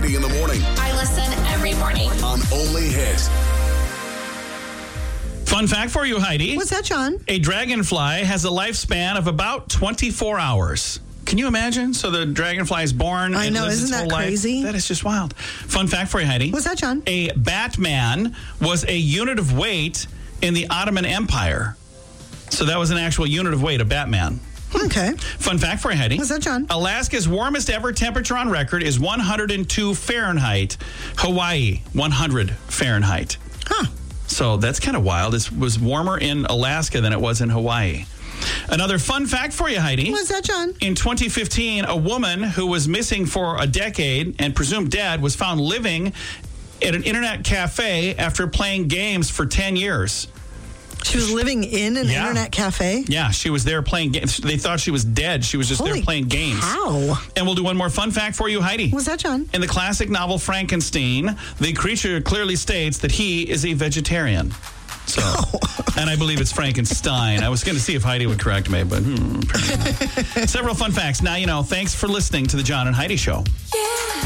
Heidi in the morning. I listen every morning. On Only Hit. Fun fact for you, Heidi. What's that, John? A dragonfly has a lifespan of about 24 hours. Can you imagine? So the dragonfly is born I and know, lives isn't its whole that life. crazy? That is just wild. Fun fact for you, Heidi. What's that, John? A Batman was a unit of weight in the Ottoman Empire. So that was an actual unit of weight, a Batman. Okay. Fun fact for you, Heidi. What's that, John? Alaska's warmest ever temperature on record is 102 Fahrenheit. Hawaii, 100 Fahrenheit. Huh. So that's kind of wild. It was warmer in Alaska than it was in Hawaii. Another fun fact for you, Heidi. What's that, John? In 2015, a woman who was missing for a decade and presumed dead was found living at an internet cafe after playing games for 10 years. She was living in an internet cafe? Yeah, she was there playing games. They thought she was dead. She was just there playing games. How? And we'll do one more fun fact for you, Heidi. What's that, John? In the classic novel Frankenstein, the creature clearly states that he is a vegetarian. So, and I believe it's Frankenstein. I was going to see if Heidi would correct me, but apparently not. Several fun facts. Now you know. Thanks for listening to the John and Heidi Show.